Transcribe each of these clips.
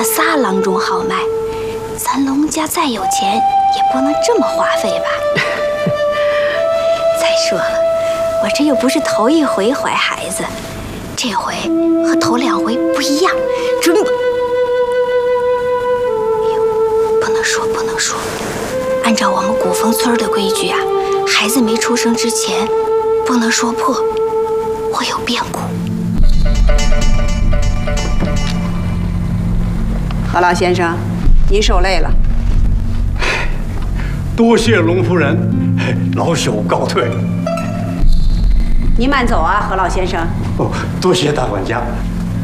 下仨郎中好卖，咱龙家再有钱也不能这么花费吧？再说了，我这又不是头一回怀孩子，这回和头2回不一样，准不……哎呦，不能说！按照我们古风村的规矩啊，孩子没出生之前，不能说破，会有变故。 何老先生，您受累了。 多谢龙夫人，老朽告退。 您慢走啊，何老先生。 哦，多谢大管家。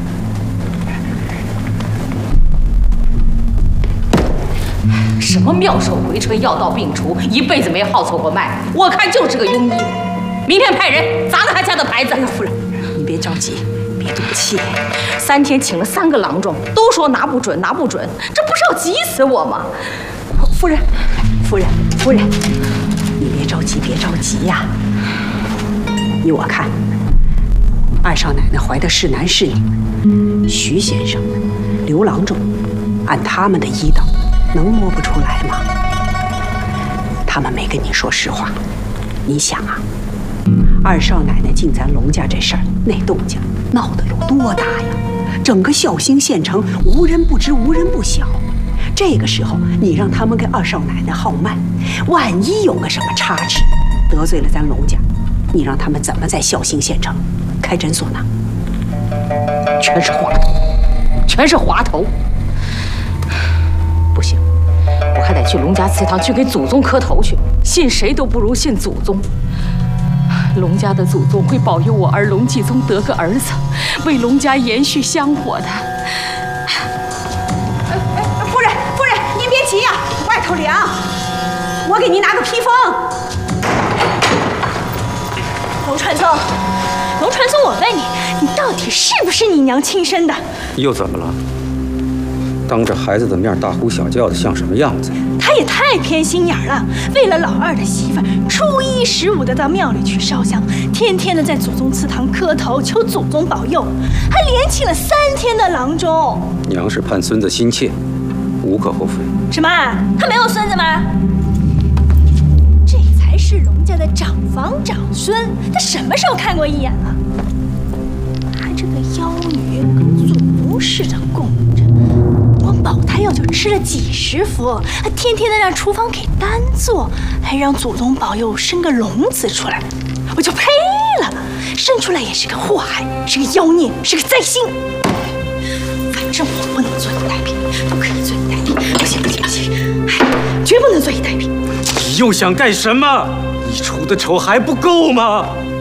什么妙手回春、药到病除，一辈子没好错过脉，我看就是个庸医。明天派人砸了他家的牌子。 哎呀，夫人，你别着急，别动气。 3天请了3个郎中，都说拿不准，这不是要急死我吗？ 夫人，你别着急呀。依我看，二少奶奶怀的是男是女，徐先生、刘郎中，按他们的医道，能摸不出来吗？他们没跟你说实话。你想啊，二少奶奶进咱龙家这事儿，那动静闹得有多大呀？整个孝兴县城无人不知，无人不晓。这个时候，你让他们给二少奶奶号脉，万一有个什么差池，得罪了咱龙家，你让他们怎么在孝兴县城开诊所呢？ 全是滑头。不行，我还得去龙家祠堂去给祖宗磕头去。信谁都不如信祖宗。龙家的祖宗会保佑我儿龙继宗得个儿子，为龙家延续香火的。 夫人，您别急呀，外头凉，我给您拿个披风。 龙传宗，我问你，你到底是不是你娘亲生的？ 又怎么了？当着孩子的面大呼小叫的，像什么样子？ 他也太偏心眼了，为了老二的媳妇，初1、15的到庙里去烧香，天天的在祖宗祠堂磕头求祖宗保佑，还连请了3天的郎中。 娘是盼孙子心切，无可厚非。 什么？他没有孙子吗？这才是龙家的长房长孙，他什么时候看过一眼了？还这个妖女跟祖宗似的供着，光保胎药就吃了几10服，还天天的让厨房给单做，还让祖宗保佑生个龙子出来，我就呸了！生出来也是个祸害，是个妖孽，是个灾星。反正我不能坐以待毙，不可以坐以待毙，不行，绝不能坐以待毙。 你又想干什么？你出的丑还不够吗？